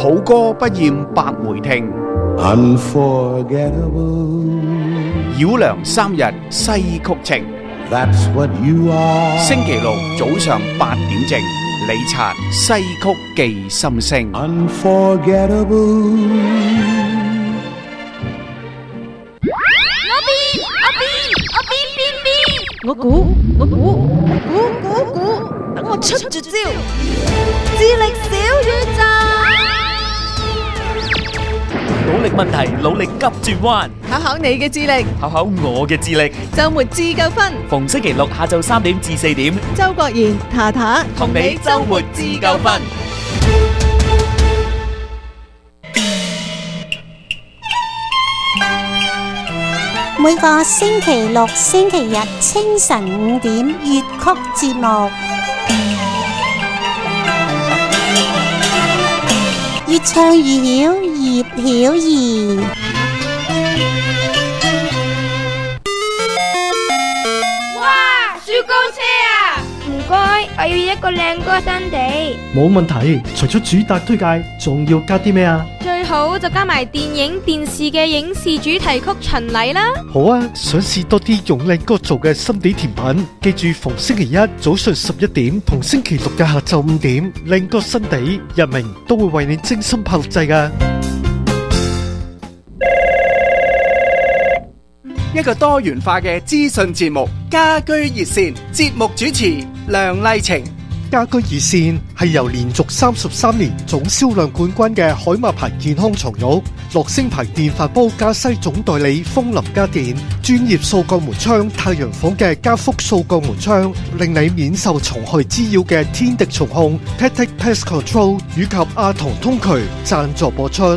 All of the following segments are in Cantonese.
好歌不厭百回聽， Unforgettable. 繞梁三日西曲情。 That's what you are. 星期六早上8點正，李察西曲記心聲。 Unforgettable. 我估，等我出絕招，智力小宇宙， 努力問題，努力急轉彎， 考考你嘅智力， 考考我嘅智力。 周末自救分， 逢星期六下晝3點至4點， 周國賢、塔塔同你周末自救分。 每個星期六、星期日清晨5點粵曲節目，越唱越曉，葉曉儀。 哇！雪糕車啊！唔該，我要一個靚歌新地。 冇問題，除咗主打推介，仲要加啲咩啊？ 最好就加埋電影、電視嘅影視主題曲巡禮啦。 好啊，想試多啲用靚歌做嘅心地甜品，記住逢星期一早上11點同星期六嘅下晝5點，靚歌新地日明都會為你精心拍錄製㗎。 一個多元化嘅資訊節目，家居熱線，節目主持梁麗晴。 家居熱線係由連續33年總銷量冠軍嘅海馬牌健康床褥、樂聲牌電飯煲加西總代理風林家電、專業掃鋼門窗太陽房嘅加福掃鋼門窗，令你免受蟲害滋擾嘅天敵蟲控 Tactic Pest Control 以及阿童通渠贊助播出。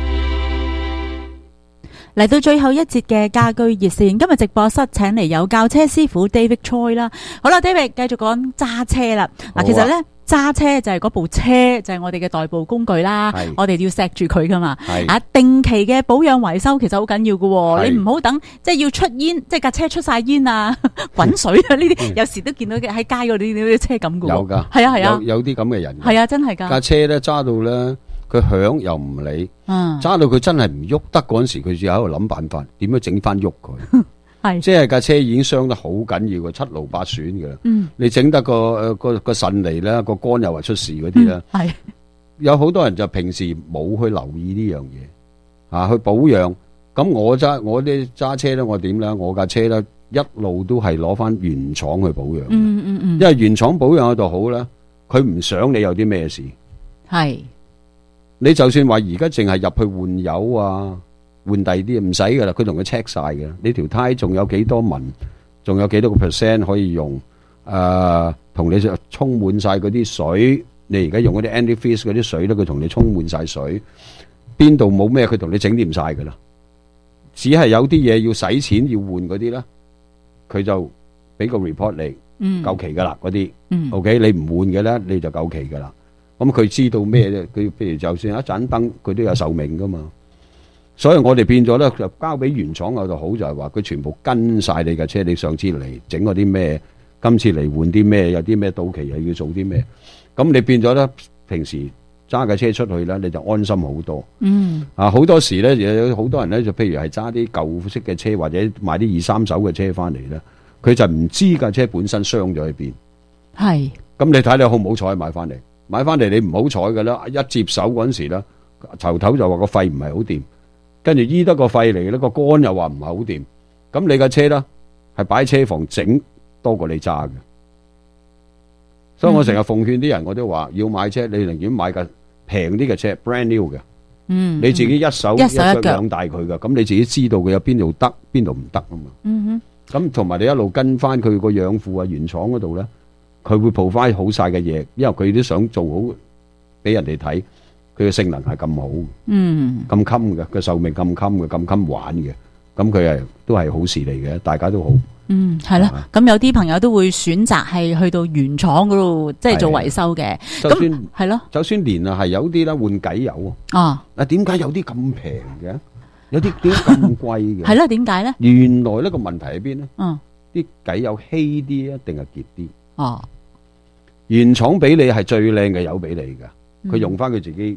嚟到最後一節嘅家居熱線，今日直播室請嚟有教車師傅 David Choi 啦。好啦 ，David 繼續講揸車啦。嗱，其實咧揸車就係嗰部車，就係我哋嘅代步工具啦。我哋要錫住佢噶嘛。啊，定期嘅保養維修其實好緊要噶。你唔好等即係要出煙，即係架車出晒煙啊、滾水啊呢啲，有時都見到喺街嗰啲車咁噶。 有噶， 係啊係啊， 有啲咁嘅人。 係啊，真係噶。 架車咧揸到咧。佢響又唔理，揸到佢真係唔喐得嗰陣時，佢就喺度諗辦法，點樣整翻喐佢？係，即係架車已經傷得好緊要嘅，七勞八損嘅啦。你整得個腎嚟啦，個肝又話出事嗰啲啦。係，有好多人就平時冇去留意呢樣嘢，去保養。咁我啲揸車咧，我點咧？我架車咧一路都係攞翻原廠去保養。因為原廠保養嗰度好咧，佢唔想你有啲咩事。係。你就算話而家淨係入去換油啊，換第二啲唔使噶啦，佢同佢 check 晒嘅。你條胎仲有幾多紋，仲有幾多個 percent 可以用？同你充滿晒嗰啲水，你而家用嗰啲 antifreeze 嗰啲水咧，佢同你充滿晒水。邊度冇咩，佢同你整掂晒噶啦。只係有啲嘢要使錢要換嗰啲咧，佢就俾個 report 你，夠期噶啦嗰啲。OK， 你唔換嘅咧，你就夠期噶啦。咁佢知道咩咧？佢譬如就算一盞燈，佢都有壽命噶嘛。所以我哋變咗咧，就交俾原廠嗰度好，就係話佢全部跟晒你架車。你上次嚟整嗰啲咩，今次嚟換啲咩，有啲咩到期又要做啲咩。咁你變咗咧，平時揸架車出去咧，你就安心好多。好多時咧，有好多人咧，就譬如係揸啲舊式嘅車，或者買啲2、3手嘅車翻嚟咧，佢就唔知架車本身傷咗喺邊。係。咁你睇你好唔好彩買翻嚟？買翻嚟你唔好彩㗎啦，一接手嗰陣時咧，頭就話個肺唔係好掂，跟住醫得個肺嚟咧，個肝又話唔係好掂，咁你架車咧係擺喺車房整多過你揸嘅。所以我成日奉勸啲人，我都話要買車，你寧願買架平啲嘅車 brand new 嘅，你自己一手一腳養大佢嘅，咁你自己知道佢有邊度得，邊度唔得啊嘛。咁同埋你一路跟翻佢個養父啊原廠嗰度咧。佢會 provide 好晒嘅嘢，因為佢都想做好俾人哋睇，佢嘅性能係咁好，咁襟嘅，個壽命咁襟嘅，咁襟玩嘅，咁佢係都係好事嚟嘅，大家都好。 係啦，咁有啲朋友都會選擇係去到原廠嗰度，即係做維修嘅。咁係咯，就算連係有啲啦換偈油啊，點解有啲咁平嘅？有啲點解咁貴嘅？係啦，點解咧？原來呢個問題喺邊咧？啲偈油稀啲啊，定係結啲？原廠俾你係最靚嘅油俾你噶，佢用翻佢自己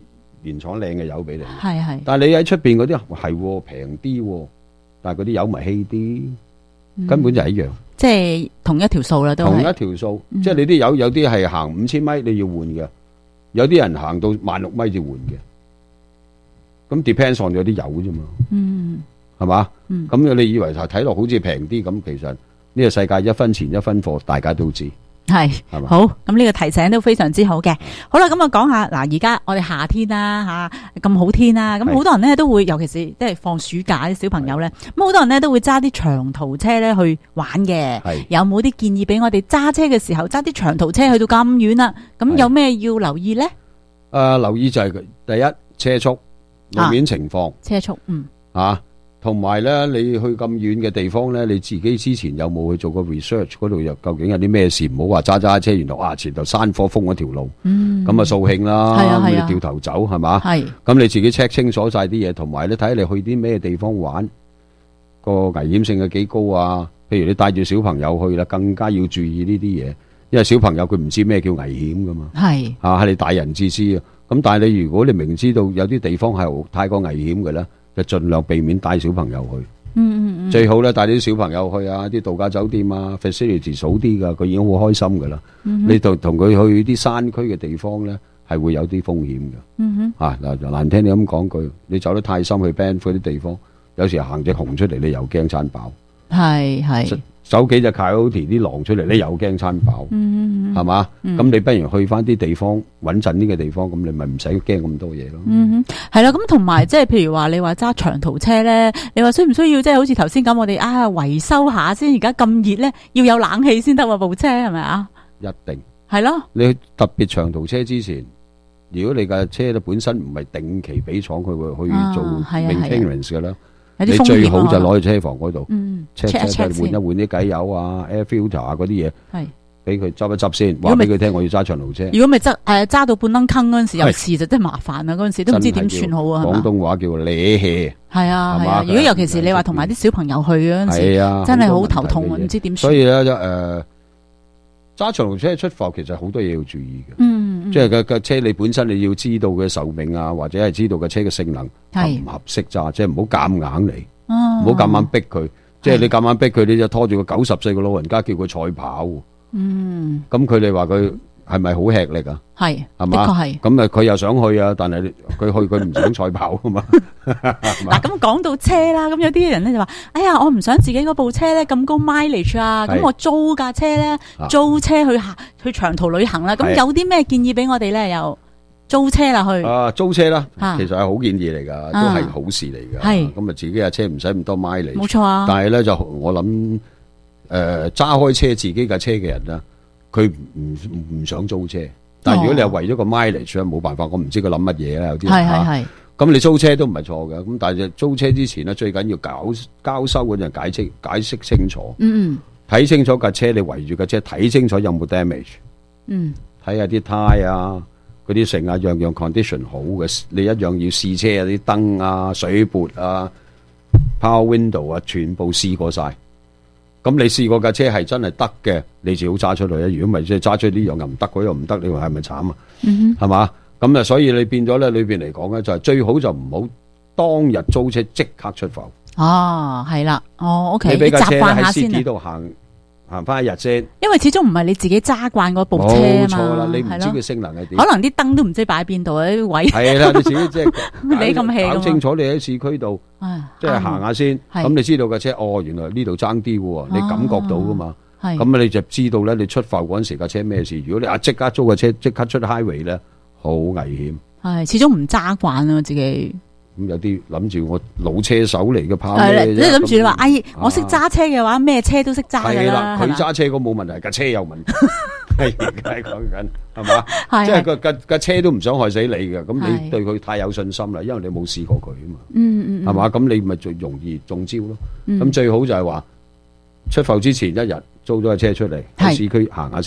原廠靚嘅油俾你。 係。 但係你喺出邊嗰啲係平啲，但係嗰啲油咪稀啲，根本就係一樣。 即係同一條數啦，都係同一條數。即係你啲油有啲係行5000米你要換嘅，有啲人行到16000米就換嘅。咁 depends on 咗啲油啫嘛。係嘛？咁你以為睇落好似平啲，咁其實呢個世界1分錢1分貨，大家都知。 係嘛？ 好，咁呢個提醒都非常之好嘅。好啦，咁我講下嗱，而家我哋夏天啦咁好天啦，咁好多人咧都會，尤其是即係放暑假啲小朋友咧，咁好多人咧都會揸啲長途車咧去玩嘅。有冇啲建議俾我哋揸車嘅時候揸啲長途車去到咁遠啦？咁有咩要留意咧？ 留意就係第一車速、路面情況、 車速， 同埋咧，你去咁遠嘅地方咧，你自己之前有冇去做過 research？嗰度又究竟有啲咩事？唔好話揸車，原來前頭山火封咗條路，咁啊掃興啦，咁你掉頭走係嘛？咁你自己 check 清楚晒啲嘢，同埋你睇下你去啲咩地方玩，個危險性係幾高啊？譬如你帶住小朋友去啦，更加要注意呢啲嘢，因為小朋友佢唔知咩叫危險噶嘛。係你大人至知啊。咁但係你如果你明知道有啲地方係太過危險嘅咧，就盡量避免帶小朋友去。最好咧帶啲小朋友去啊，啲度假酒店啊 facility 數啲噶，佢已經好開心噶啦。你同佢去啲山區嘅地方咧，係會有啲風險嘅。嗱難聽你咁講句，你走得太深去 Banff 嗰啲地方，有時行隻熊出嚟，你又驚餐飽。係。走幾隻 coyote 啲狼出嚟，你又驚餐飽，係嘛？咁你不如去翻啲地方穩陣啲嘅地方，咁你咪唔使驚咁多嘢咯。 係啦，咁同埋即係譬如話你話揸長途車咧，你話需唔需要即係好似頭先咁，我哋維修下先？而家咁熱咧，要有冷氣先得喎，部車係咪啊？一定係咯。你特別長途車之前，如果你架車咧本身唔係定期俾廠佢會去做 maintenance 嘅啦。你最好就攞去車房嗰度，check 換一換啲機油啊、air filter 啊嗰啲嘢，俾佢執一執先，話俾佢聽我要揸長途車。如果咪揸到半窿坑嗰陣時，有事就真係麻煩啦！嗰陣時都唔知點算好啊！廣東話叫瀨氣，係啊！如果尤其是你話同埋啲小朋友去嗰陣時，真係好頭痛，唔知點算。所以咧揸長途車出埠其實好多嘢要注意嘅，即係個車你本身你要知道嘅壽命啊，或者係知道個車嘅性能合唔合適揸，即係唔好夾硬嚟，唔好夾硬逼佢，即係你夾硬逼佢，你就拖住個90歲嘅老人家叫佢賽跑，咁佢哋話佢係咪好吃力啊？係嘛？的確係。咁佢又想去啊，但係佢唔想賽跑啊嘛。嗱，咁講到車啦，咁有啲人咧就話：哎呀，我唔想自己嗰部車咧咁高 mileage 啊，咁我租架車咧，租車去長途旅行啦。咁有啲咩建議俾我哋咧？又租車啦去。租車啦，其實係好建議嚟噶，都係好事嚟噶。係咁啊，自己架車唔使咁多 mileage。冇錯啊。但係咧就我諗，揸開車自己架車嘅人啦，佢唔想租車。但係如果你係為咗個 mileage 冇辦法，我唔知佢諗乜嘢啦。有啲係。咁你租車都唔係錯嘅，咁但係租車之前咧，最緊要交收嗰陣解釋清楚，睇清楚架車，你圍住架車睇清楚有冇 damage，睇下啲胎啊，嗰啲成啊樣 condition 好嘅，你一樣要試車啊，啲燈啊、水撥啊、power window 啊，全部試過晒。咁你試過架車係真係得嘅，你就好揸出去啊！如果唔係即係揸出呢樣又唔得，嗰樣唔得，你話係咪慘啊？係嘛？咁啊，所以你變咗咧，裏邊嚟講咧，就係最好就唔好當日租車即刻出埠。哦，係啦，哦 ，OK，你俾架車喺 city 度行翻一日先。因為始終唔係你自己揸慣嗰部車啊嘛。冇錯啦，你唔知佢性能係點。可能啲燈都唔知擺邊度啊，啲位。係啦，你自己即係你咁 hea 搞清楚，你喺市區度，即係行下先。咁你知道架車，哦，原來呢度爭啲嘅，你感覺到噶嘛。咁你就知道咧，你出埠嗰陣時架車咩事。如果你即刻租架車，即刻出 highway 咧。好危險，係始終唔揸慣啊自己。咁有啲諗住我老車手嚟嘅，怕咩啫？你諗住你話，哎，我識揸車嘅話，咩車都識揸噶啦。佢揸車嗰冇問題，架車有問題。係講緊係嘛？即係架車都唔想害死你嘅，咁你對佢太有信心啦，因為你冇試過佢啊嘛。係嘛？咁你咪最容易中招咯。咁最好就係話出埠之前一日租咗架車出嚟喺市區行下先。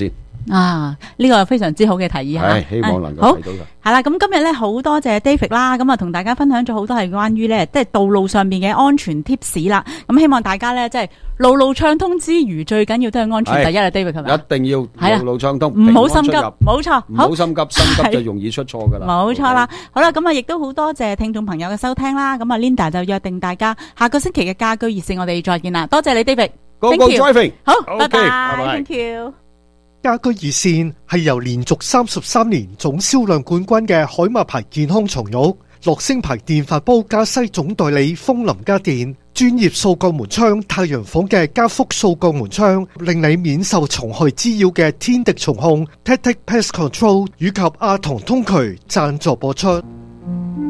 呢個非常之好嘅提議吓， 希望能夠睇到嘅。 係啦，咁今日咧好多謝 David 啦，咁啊同大家分享咗好多係關於咧即係道路上面嘅安全 tips 啦。咁希望大家咧即係路路暢通之餘，最緊要都係安全第一啊 David 係咪？一定要路路暢通，唔好心急，冇錯，唔好心急，心急就容易出錯噶啦。冇錯啦，好啦，咁啊亦都好多謝聽眾朋友嘅收聽啦。咁啊 Linda 就約定大家下個星期嘅家居熱線，我哋再見啦。多謝你 David。Go driving， 好，拜拜 ，Thank you。 家居熱線係由連續33年總銷量冠軍嘅海馬牌健康床褥、樂聲牌電飯煲加西總代理風林家電、專業掃角門窗太陽房嘅加福掃角門窗，令你免受蟲害滋擾嘅天敵蟲控 Tactic Pest Control 以及阿童通渠贊助播出。